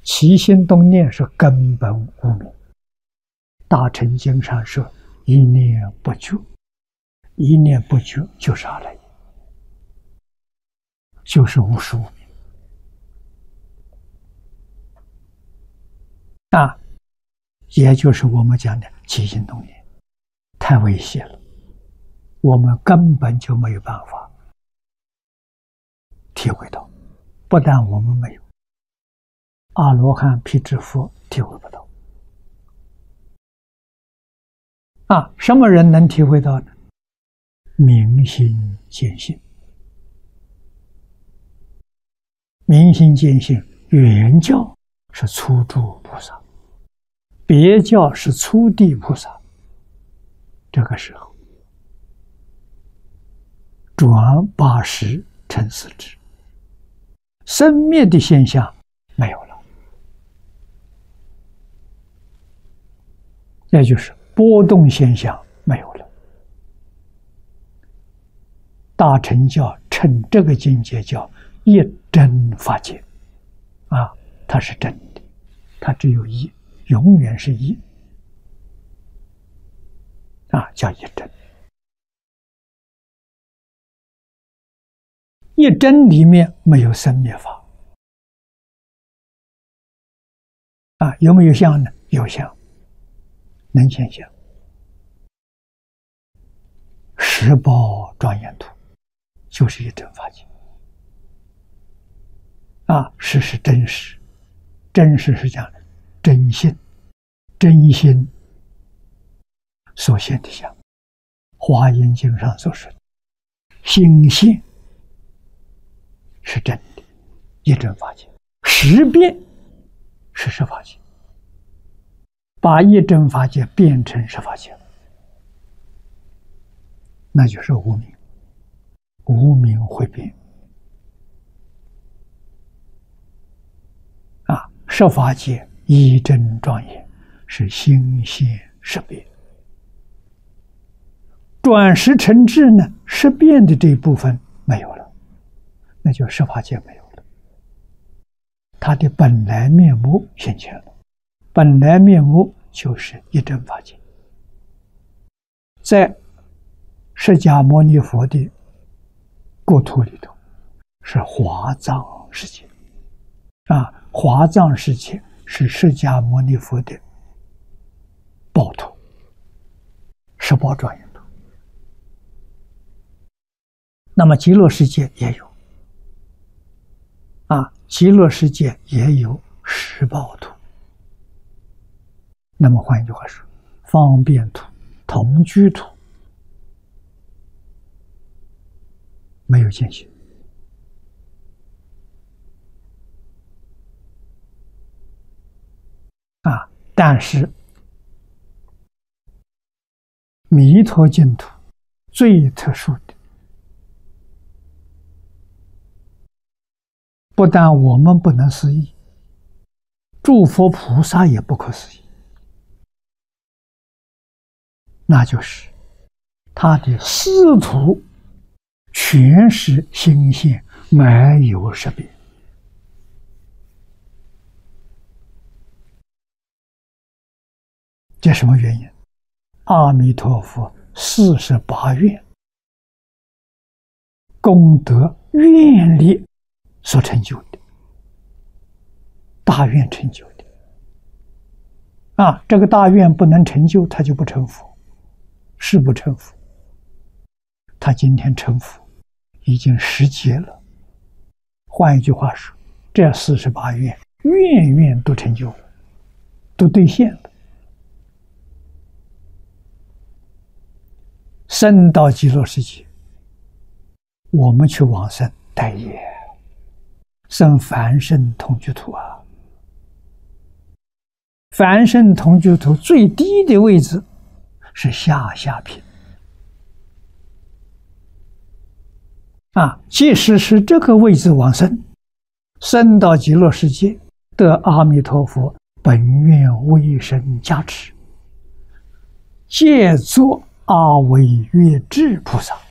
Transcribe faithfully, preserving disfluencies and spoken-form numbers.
起心动念是根本无明。大乘经上说：“一念不觉，一念不觉就是阿赖耶，就是无始无明。”啊，也就是我们讲的起心动念，太危险了，我们根本就没有办法体会到。不但我们没有，阿罗汉、辟支佛体会不到。啊，什么人能体会到呢？明心见性。明心见性，原教是初住菩萨，别教是初地菩萨。这个时候转八识成四智，生灭的现象没有了，也就是波动现象没有了。大乘教称这个境界叫一真法界，啊，它是真的，它只有一，永远是一，啊，叫一真。一真里面没有生灭法，啊，有没有相呢？有相，能现相。十宝庄严图就是一真法界，啊，实是真实，真实是讲真心，真心所现的相。华严经上所说的心现是真的，一真法界。识变是十法界，把一真法界变成十法界，那就是无明。无明会变，啊，十法界一真庄严是心现识变。转识成智呢，识变的这一部分没有了，那就十法界没有了，它的本来面目现前了。本来面目就是一真法界。在释迦牟尼佛的国土里头是华藏世界，啊，华藏世界是释迦牟尼佛的宝土，十宝庄严土。那么极乐世界也有，啊，极乐世界也有十宝土。那么换一句话说，方便土、同居土没有见性，啊，但是弥陀净土最特殊的，不但我们不能思议，诸佛菩萨也不可思议，那就是他的四土全是心现，没有识别。这什么原因？阿弥陀佛四十八愿功德愿力所成就的，大愿成就的。啊，这个大愿不能成就，他就不成佛，是不成佛。他今天成佛已经十劫了。换一句话说，这四十八愿愿愿都成就了，都兑现了。生到极乐世界，我们去往生待业，生凡圣同居土啊。凡圣同居土最低的位置是下下品。啊，即使是这个位置往生，生到极乐世界，得阿弥陀佛本愿威神加持，借作阿惟越致菩萨。